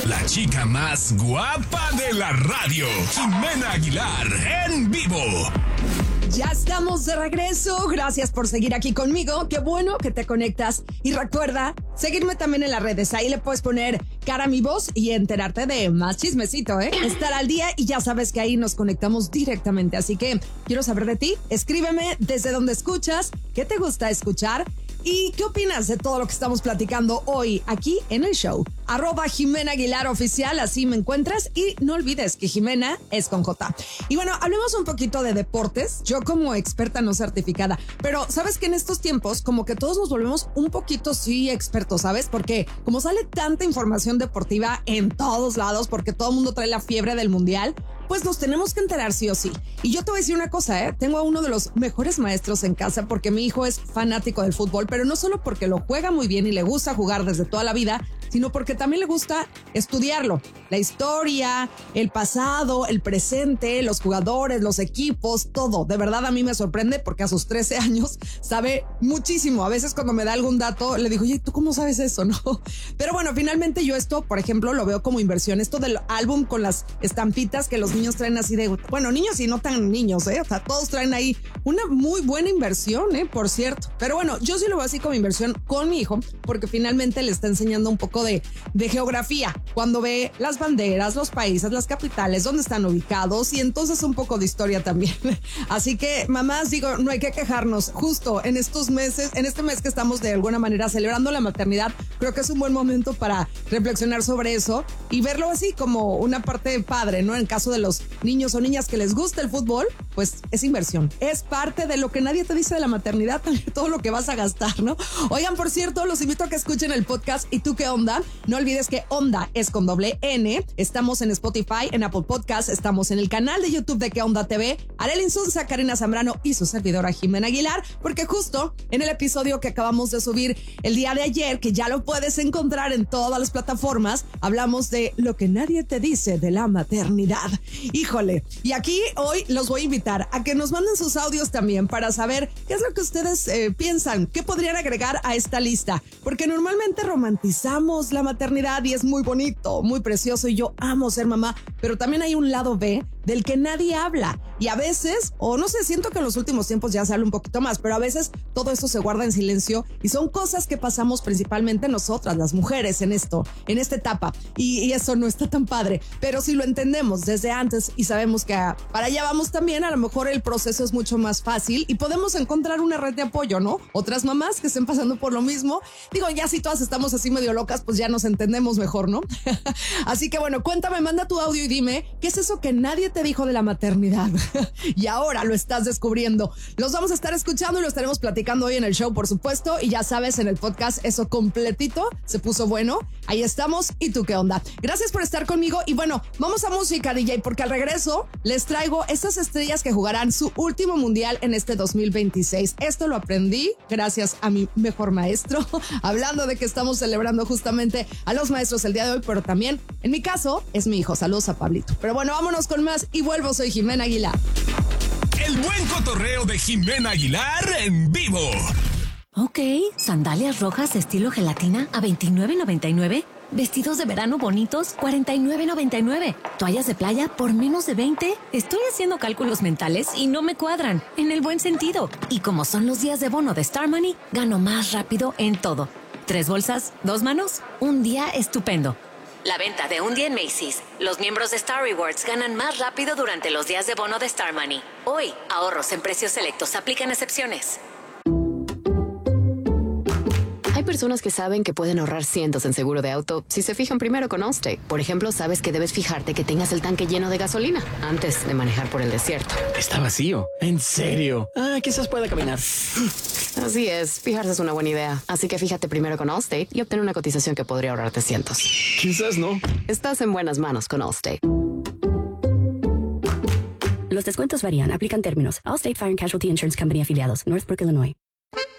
La chica más guapa de la radio, Jimena Aguilar, en vivo. Ya estamos de regreso. Gracias por seguir aquí conmigo. Qué bueno que te conectas. Y recuerda seguirme también en las redes. Ahí le puedes poner cara a mi voz y enterarte de más chismecito, ¿eh? Estar al día y ya sabes que ahí nos conectamos directamente. Así que quiero saber de ti. Escríbeme desde donde escuchas, qué te gusta escuchar y qué opinas de todo lo que estamos platicando hoy aquí en el show. @Jimena Aguilar Oficial, así me encuentras. Y no olvides que Jimena es con J. Y bueno, hablemos un poquito de deportes. Yo como experta no certificada, pero sabes que en estos tiempos como que todos nos volvemos un poquito sí expertos, ¿sabes? Porque como sale tanta información deportiva en todos lados, porque todo el mundo trae la fiebre del mundial, pues nos tenemos que enterar sí o sí. Y yo te voy a decir una cosa, tengo a uno de los mejores maestros en casa porque mi hijo es fanático del fútbol, pero no solo porque lo juega muy bien y le gusta jugar desde toda la vida, sino porque también le gusta estudiarlo. La historia, el pasado, el presente, los jugadores, los equipos, todo. De verdad a mí me sorprende porque a sus 13 años sabe muchísimo. A veces cuando me da algún dato le digo, oye, ¿tú cómo sabes eso? No. Pero bueno, finalmente yo esto, por ejemplo, lo veo como inversión. Esto del álbum con las estampitas que los niños traen así de, bueno, niños y no tan niños, o sea, todos traen ahí una muy buena inversión, por cierto. Pero bueno, yo sí lo veo así como inversión con mi hijo porque finalmente le está enseñando un poco de geografía, cuando ve las banderas, los países, las capitales, dónde están ubicados y entonces un poco de historia también. Así que mamás, digo, no hay que quejarnos. Justo en estos meses, en este mes que estamos de alguna manera celebrando la maternidad, creo que es un buen momento para reflexionar sobre eso y verlo así como una parte padre, ¿no? En caso de los niños o niñas que les gusta el fútbol, pues es inversión. Es parte de lo que nadie te dice de la maternidad, todo lo que vas a gastar, ¿no? Oigan, por cierto, los invito a que escuchen el podcast ¿Y tú qué onda? No olvides que Onda es con doble N. Estamos en Spotify, en Apple Podcasts, estamos en el canal de YouTube de ¿Qué Onda TV? Arely Insunza, Karina Zambrano y su servidora Jimena Aguilar, porque justo en el episodio que acabamos de subir el día de ayer, que ya lo puedes encontrar en todas las plataformas, hablamos de lo que nadie te dice de la maternidad. Híjole, y aquí hoy los voy a invitar a que nos manden sus audios también para saber qué es lo que ustedes piensan, qué podrían agregar a esta lista, porque normalmente romantizamos la maternidad y es muy bonito, muy precioso y yo amo ser mamá, pero también hay un lado B del que nadie habla y a veces, o no sé, siento que en los últimos tiempos ya se habla un poquito más, pero a veces todo esto se guarda en silencio y son cosas que pasamos principalmente nosotras, las mujeres, en esta etapa y eso no está tan padre, pero si lo entendemos desde antes y sabemos que para allá vamos también, a lo mejor el proceso es mucho más fácil y podemos encontrar una red de apoyo, ¿no? Otras mamás que estén pasando por lo mismo, digo, ya si todas estamos así medio locas, pues ya nos entendemos mejor, ¿no? Así que bueno, cuéntame, manda tu audio y dime qué es eso que nadie te dijo de la maternidad y ahora lo estás descubriendo. Los vamos a estar escuchando y lo estaremos platicando hoy en el show, por supuesto, y ya sabes, en el podcast eso completito se puso bueno. Ahí estamos. ¿Y tú qué onda? Gracias por estar conmigo y bueno, vamos a música, DJ, porque al regreso les traigo estas estrellas que jugarán su último mundial en este 2026. Esto lo aprendí gracias a mi mejor maestro, hablando de que estamos celebrando justamente a los maestros el día de hoy, pero también, en mi caso, es mi hijo. Saludos a Pablito. Pero bueno, vámonos con más y vuelvo. Soy Jimena Aguilar. El buen cotorreo de Jimena Aguilar en vivo. Ok, sandalias rojas estilo gelatina a $29.99. Vestidos de verano bonitos, $49.99. Toallas de playa por menos de $20. Estoy haciendo cálculos mentales y no me cuadran, en el buen sentido. Y como son los días de bono de Star Money, gano más rápido en todo. 3 bolsas, 2 manos, un día estupendo. La venta de un día en Macy's. Los miembros de Star Rewards ganan más rápido durante los días de bono de Star Money. Hoy, ahorros en precios selectos. Aplican excepciones. Hay personas que saben que pueden ahorrar cientos en seguro de auto si se fijan primero con Allstate. Por ejemplo, sabes que debes fijarte que tengas el tanque lleno de gasolina antes de manejar por el desierto. Está vacío. ¿En serio? Quizás pueda caminar. Así es, fijarse es una buena idea. Así que fíjate primero con Allstate y obtén una cotización que podría ahorrarte cientos. Quizás no. Estás en buenas manos con Allstate. Los descuentos varían. Aplican términos. Allstate Fire and Casualty Insurance Company afiliados. Northbrook, Illinois.